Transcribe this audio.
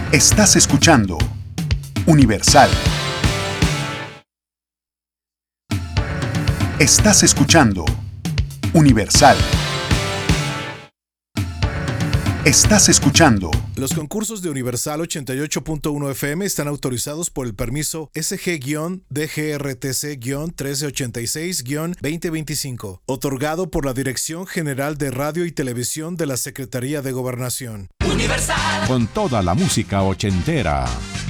Estás escuchando Universal. Estás escuchando Universal. Estás escuchando. Los concursos de Universal 88.1 FM están autorizados por el permiso SG-DGRTC-1386-2025, otorgado por la Dirección General de Radio y Televisión de la Secretaría de Gobernación. Universal. Con toda la música ochentera.